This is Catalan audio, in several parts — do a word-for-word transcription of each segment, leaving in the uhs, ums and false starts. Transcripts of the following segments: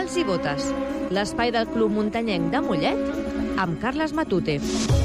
Pals i botes, l'espai del Club Muntanyenc de Mollet, amb Carles Matute.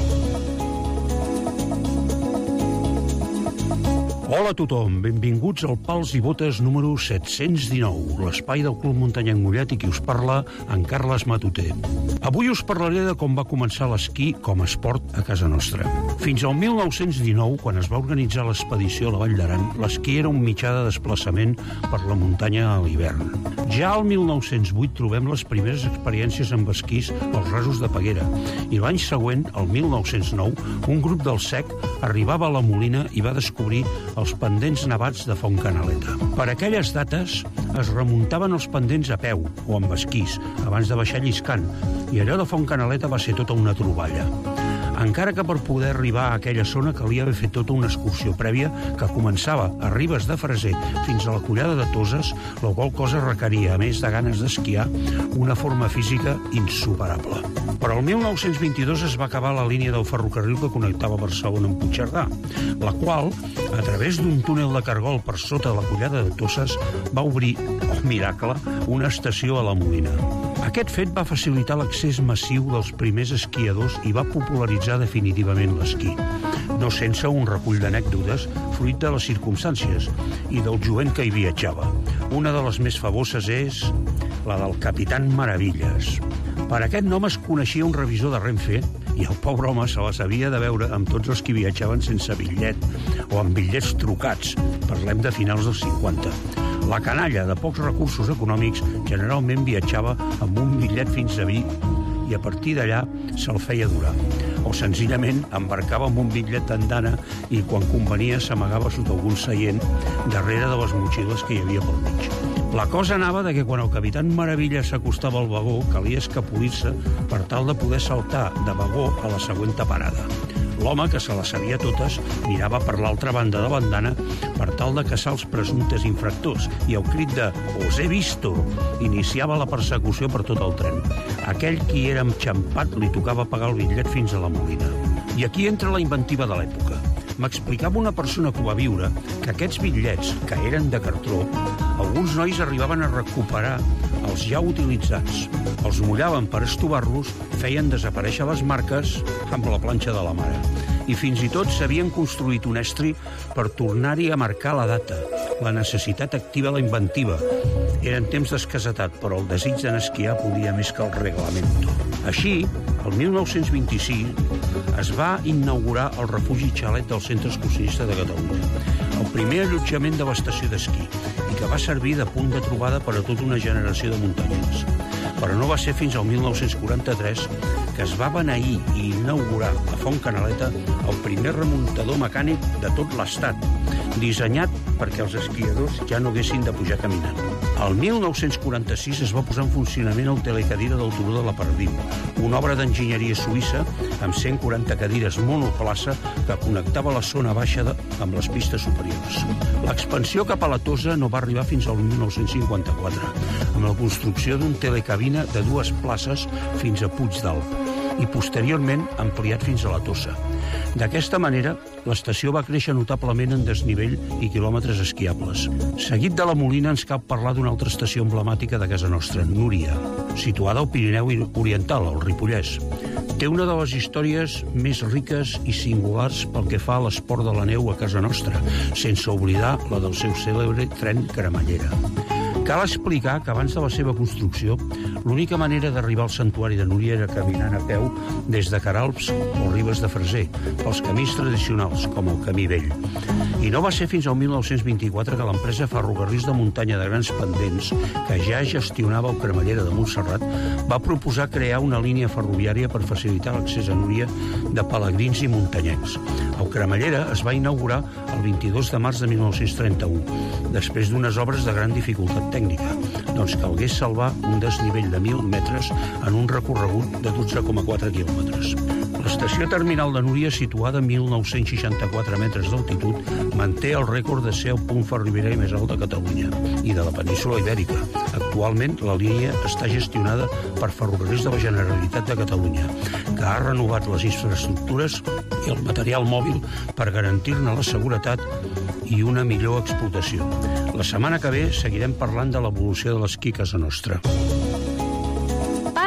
Hola a tothom, benvinguts al Pals i Botes número set-cents dinou, l'espai del Club Muntanyenc Mollet i qui us parla, en Carles Matute. Avui us parlaré de com va començar l'esquí com a esport a casa nostra. Fins al mil nou-cents dinou, quan es va organitzar l'expedició a la Vall d'Aran, l'esquí era un mitjà de desplaçament per la muntanya a l'hivern. Ja al mil nou-cents vuit trobem les primeres experiències amb esquís als rasos de Peguera, i l'any següent, el mil nou-cents nou, un grup del S E C arribava a la Molina i va descobrir els pendents nevats de Fontcanaleta. Per aquelles dates es remuntaven els pendents a peu o amb esquís, abans de baixar lliscant, i allò de Fontcanaleta va ser tota una troballa. Encara que per poder arribar a aquella zona calia haver fet tota una excursió prèvia que començava a Ribes de Freser fins a la Collada de Toses, la qual cosa requeria, a més de ganes d'esquiar, una forma física insuperable. Però el mil nou-cents vint-i-dos es va acabar la línia del ferrocarril que connectava Barcelona amb Puigcerdà, la qual, a través d'un túnel de cargol per sota de la Collada de Toses, va obrir, oh miracle, una estació a la Molina. Aquest fet va facilitar l'accés massiu dels primers esquiadors i va popularitzar definitivament l'esquí, no sense un recull d'anècdotes fruit de les circumstàncies i del jovent que hi viatjava. Una de les més famoses és la del Capitán Maravillas. Per aquest nom es coneixia un revisor de Renfe i el pobre home se les havia de veure amb tots els que viatjaven sense bitllet o amb bitllets trucats. Parlem de finals dels cinquanta. La canalla, de pocs recursos econòmics, generalment viatjava amb un bitllet fins a Vic i a partir d'allà se'l feia durar. O senzillament embarcava amb un bitllet d'andana i quan convenia s'amagava sota algun seient darrere de les motxilles que hi havia pel mig. La cosa anava de que quan el Capitán Maravilla s'acostava al vagó calia escapolir-se per tal de poder saltar de vagó a la següent parada. L'home, que se les sabia totes, mirava per l'altra banda de l'andana per tal de caçar els presumptes infractors i el crit de «Os he visto!» iniciava la persecució per tot el tren. Aquell qui era enxampat li tocava pagar el bitllet fins a la Molina. I aquí entra la inventiva de l'època. M'explicava una persona que ho va viure que aquests bitllets, que eren de cartró, alguns nois arribaven a recuperar els ja utilitzats. Els mullaven per estovar-los, feien desaparèixer les marques amb la planxa de la mare. I fins i tot s'havien construït un estri per tornar-hi a marcar la data. La necessitat activa la inventiva. Eren temps d'escasetat, però el desig d'anar a esquiar podia més que el reglamento. Així, el mil nou-cents vint-i-cinc es va inaugurar el refugi xalet del Centre Excursionista de Catalunya, el primer allotjament de l'estació d'esquí, i que va servir de punt de trobada per a tota una generació de muntanyencs. Però no va ser fins al mil nou-cents quaranta-tres que es va beneir i inaugurar a Fontcanaleta el primer remuntador mecànic de tot l'estat, dissenyat perquè els esquiadors ja no haguessin de pujar caminant. El mil nou-cents quaranta-sis es va posar en funcionament el telecadira del Turó de la Perdiu, una obra d'enginyeria suïssa amb cent quaranta cadires monoplaça que connectava la zona baixa de, amb les pistes superiors. L'expansió cap a la Tosa no va arribar fins al mil nou-cents cinquanta-quatre, amb la construcció d'un telecabina de dues places fins a Puigdàlber i posteriorment ampliat fins a la Tossa. D'aquesta manera, l'estació va créixer notablement en desnivell i quilòmetres esquiables. Seguit de la Molina ens cal parlar d'una altra estació emblemàtica de casa nostra, Núria, situada al Pirineu Oriental, al Ripollès. Té una de les històries més riques i singulars pel que fa a l'esport de la neu a casa nostra, sense oblidar la del seu cèlebre tren cremallera. Cal explicar que abans de la seva construcció, l'única manera d'arribar al santuari de Núria era caminant a peu des de Queralbs o Ribes de Freser, pels camins tradicionals, com el Camí Vell. I no va ser fins al mil nou-cents vint-i-quatre que l'empresa Ferrocarrils de Muntanya de Grans Pendents, que ja gestionava el Cremallera de Montserrat, va proposar crear una línia ferroviària per facilitar l'accés a Núria de pelegrins i muntanyencs. El Cremallera es va inaugurar el vint-i-dos de març de mil nou-cents trenta-u, després d'unes obres de gran dificultat tècnica, doncs calgués salvar un desnivell de mil metres en un recorregut de dotze coma quatre quilòmetres. L'estació terminal de Núria, situada a mil nou-cents seixanta-quatre metres d'altitud, manté el rècord de ser el punt ferroviari més alt de Catalunya i de la península Ibèrica. Actualment, la línia està gestionada per Ferrocarrils de la Generalitat de Catalunya, que ha renovat les infraestructures i el material mòbil per garantir-ne la seguretat i una millor explotació. La setmana que ve seguirem parlant de l'evolució de l'esquí a casa nostra.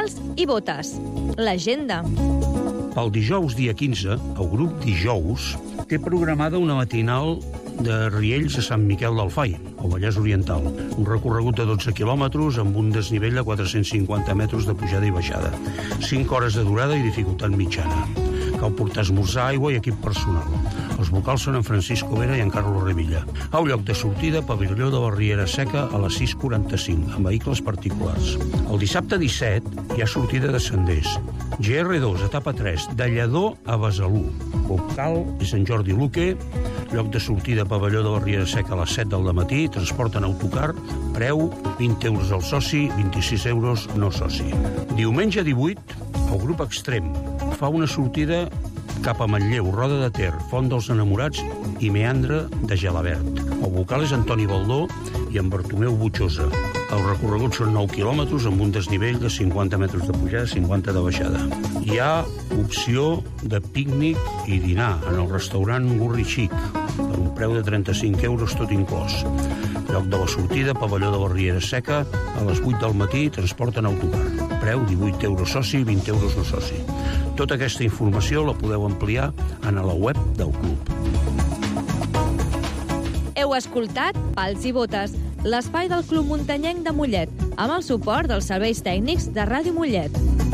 Pals i botes. L'agenda. Pel dijous, dia quinze, el grup Dijous té programada una matinal de Riells a Sant Miquel del Fai, al Vallès Oriental. Un recorregut de dotze quilòmetres amb un desnivell de quatre-cents cinquanta metres de pujada i baixada. cinc hores de durada i dificultat mitjana. Cal portar esmorzar, aigua i equip personal. Els vocals són en Francisco Vera i en Carlos Revilla. Al lloc de sortida, pavelló de la Riera Seca a les sis quaranta-cinc, amb vehicles particulars. El dissabte disset hi ha sortida de senders. G R dos, etapa tres, de Lledó a Besalú. Vocal és en Jordi Luque. Lloc de sortida, pavelló de la Riera Seca a les set del dematí. Transport en autocar. Preu, vint euros al soci, vint-i-sis euros no soci. Diumenge divuit, el grup Extrem fa una sortida cap a Manlleu, Roda de Ter, Font dels Enamorats i Meandre de Gelabert. El vocal és Antoni Baldó i en Bartomeu Butxosa. El recorregut són nou quilòmetres amb un desnivell de cinquanta metres de pujada, cinquanta de baixada. Hi ha opció de pícnic i dinar en el restaurant Gurri Xic, per un preu de trenta-cinc euros tot inclòs. Lloc de la sortida, pavelló de la Riera Seca, a les vuit del matí, transport en autocar. Preu, divuit euros soci, vint euros no soci. Tota aquesta informació la podeu ampliar en la web del club. Heu escoltat Pals i botes, l'espai del Club Muntanyenc de Mollet, amb el suport dels serveis tècnics de Ràdio Mollet.